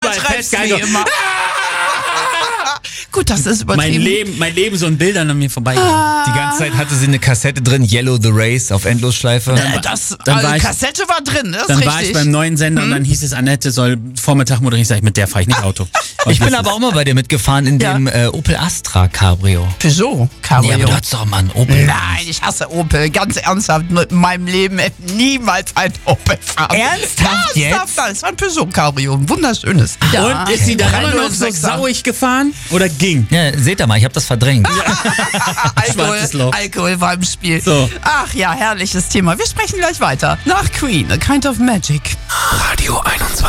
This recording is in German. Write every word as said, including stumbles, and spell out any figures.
übertreibst fest, wie immer. Gut, das ist übertrieben. Mein Leben, mein Leben so in Bildern an mir vorbei. Ah. Die ganze Zeit hatte sie eine Kassette drin, Yellow the Race auf Endlosschleife. Äh, das, dann also war ich- Kassette war drin, das ist Dann richtig. war ich beim neuen Sender und dann hieß es, Annette soll Vormittag moderieren. Ich sag, mit der fahre ich nicht Auto. Ich bin aber auch mal bei dir mitgefahren in Ja. dem äh, Opel Astra Cabrio. Peugeot Cabrio. Nee, aber du hattest doch mal einen Opel. Nein, ich hasse Opel. Ganz ernsthaft, mit meinem Leben hätte niemals ein Opel fahren. Ernsthaft ja, jetzt? Nein, es war ein Peugeot Cabrio, ein wunderschönes. Ja. Und ist sie dann immer noch so dreihundertsechser. sauig gefahren oder ging? Ja, seht ihr mal, ich habe das verdrängt. Alkohol, Schwarzes Loch. Alkohol war im Spiel. So. Ach ja, herrliches Thema. Wir sprechen gleich weiter. Nach Queen, A Kind of Magic. Radio einundzwanzig.